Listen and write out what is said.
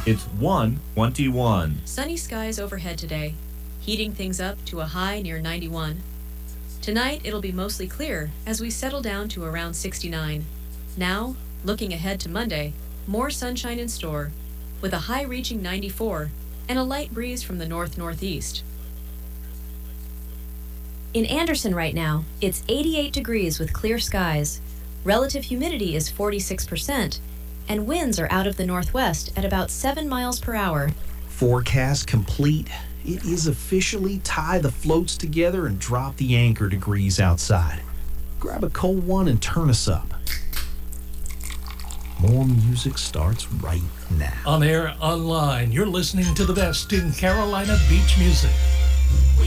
It's 1:21. Sunny skies overhead today, heating things up to a high near 91. Tonight it'll be mostly clear as we settle down to around 69. Now, looking ahead to Monday, more sunshine in store, with a high reaching 94 and a light breeze from the north-northeast. In Anderson right now, it's 88 degrees with clear skies. Relative humidity is 46%, and winds are out of the northwest at about 7 miles per hour. Forecast complete. It is officially tie the floats together and drop the anchor degrees outside. Grab a cold one and turn us up. More music starts right now. On air, online, you're listening to the best in Carolina beach music.